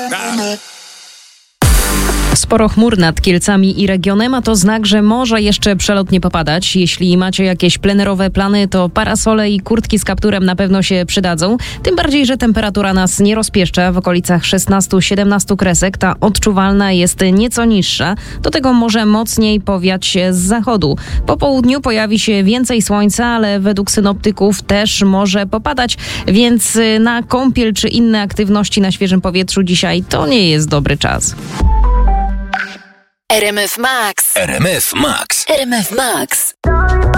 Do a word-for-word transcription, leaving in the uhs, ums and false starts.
Sporo chmur nad Kielcami i regionem, a to znak, że może jeszcze przelotnie popadać. Jeśli macie jakieś plenerowe plany, to parasole i kurtki z kapturem na pewno się przydadzą. Tym bardziej, że temperatura nas nie rozpieszcza. W okolicach szesnaście siedemnaście kresek ta odczuwalna jest nieco niższa. Do tego może mocniej powiać z zachodu. Po południu pojawi się więcej słońca, ale według synoptyków też może popadać, więc na kąpiel czy inne aktywności na świeżym powietrzu dzisiaj to nie jest dobry czas. R M F Max. R M F Max. R M F Max.